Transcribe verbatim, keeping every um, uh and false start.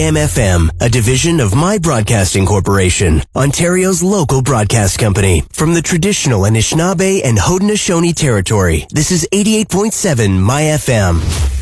M F M, a division of My Broadcasting Corporation, Ontario's local broadcast company. From the traditional Anishinaabe and Haudenosaunee territory, this is eighty-eight point seven My F M.